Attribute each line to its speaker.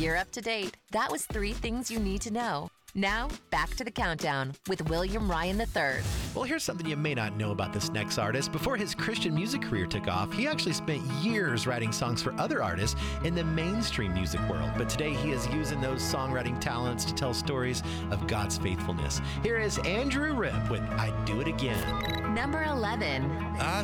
Speaker 1: You're up to date. That was 3 things you need to know. Now, back to the countdown with William Ryan III.
Speaker 2: Well, here's something you may not know about this next artist. Before his Christian music career took off, he actually spent years writing songs for other artists in the mainstream music world. But today he is using those songwriting talents to tell stories of God's faithfulness. Here is Andrew Ripp with "I'd Do It Again."
Speaker 1: Number 11.
Speaker 3: I